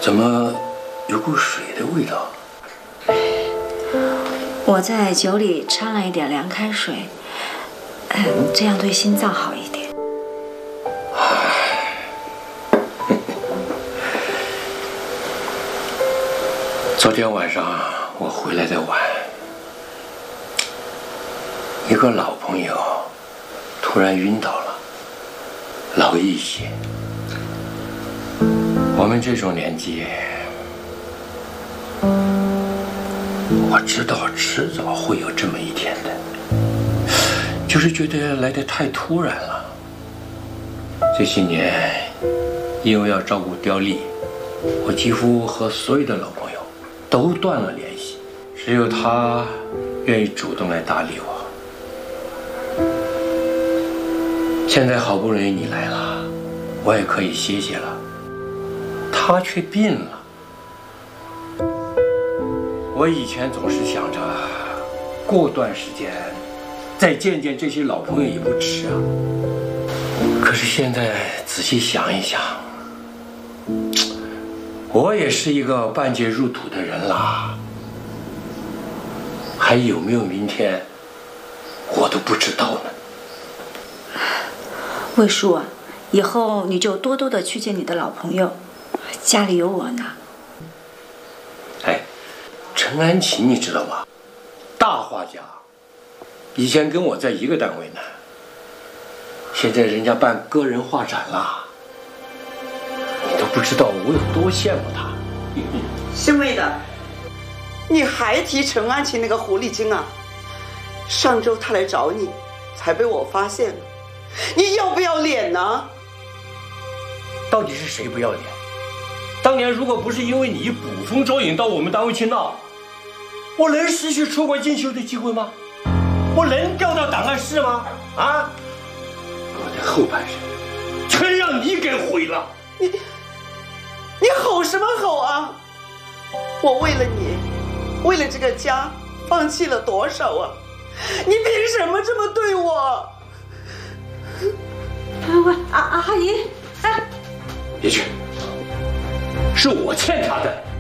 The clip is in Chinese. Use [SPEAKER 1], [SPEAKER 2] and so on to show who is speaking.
[SPEAKER 1] 怎么有股水的味道？
[SPEAKER 2] 我在酒里掺了一点凉开水，这样对心脏好一点。
[SPEAKER 1] 昨天晚上我回来的晚，一个老朋友突然晕倒了，劳逸些。我们这种年纪，我知道迟早会有这么一天的，就是觉得来得太突然了。这些年，因为要照顾刁丽，我几乎和所有的老朋友都断了联系，只有他愿意主动来搭理我。现在好不容易你来了，我也可以歇歇了，他却病了。我以前总是想着，过段时间再见见这些老朋友也不迟啊。可是现在仔细想一想，我也是一个半截入土的人啦，还有没有明天，我都不知道呢。
[SPEAKER 2] 魏叔啊，以后你就多多的去见你的老朋友，家里有我呢。
[SPEAKER 1] 哎，陈安琪你知道吧？大画家，以前跟我在一个单位呢，现在人家办个人画展啦，你都不知道我有多羡慕他。
[SPEAKER 3] 欣慰的，你还提陈安琪那个狐狸精啊？上周他来找你，才被我发现了。你要不要脸呢？
[SPEAKER 1] 到底是谁不要脸？当年如果不是因为你捕风捉影到我们单位去闹，我能失去出国进修的机会吗？我能调到档案室吗？啊！我的后半生全让你给毁了。
[SPEAKER 3] 你吼什么吼啊？我为了你，为了这个家，放弃了多少啊？你凭什么这么对我？
[SPEAKER 2] 阿姨，哎，
[SPEAKER 1] 别去，是我欠他的。